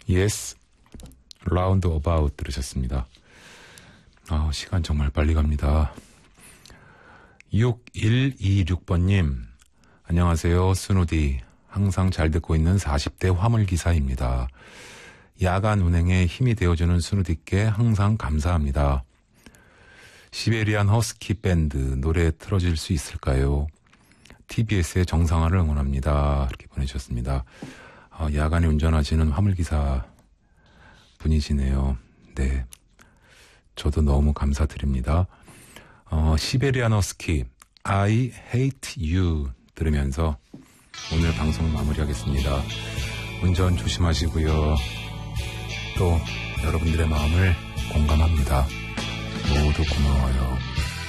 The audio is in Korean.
Yes, Round About 들으셨습니다. 시간 정말 빨리 갑니다. 6126번님, 안녕하세요. 스누디. 항상 잘 듣고 있는 40대 화물기사입니다. 야간 운행에 힘이 되어주는 스누디께 항상 감사합니다. 시베리안 허스키 밴드 노래 틀어줄 수 있을까요? TBS의 정상화를 응원합니다. 이렇게 보내주셨습니다. 야간에 운전하시는 화물기사 분이시네요. 네, 저도 너무 감사드립니다. 시베리안 허스키 I Hate You 들으면서 오늘 방송 마무리하겠습니다. 운전 조심하시고요. 또 여러분들의 마음을 공감합니다. 모두 고마워요.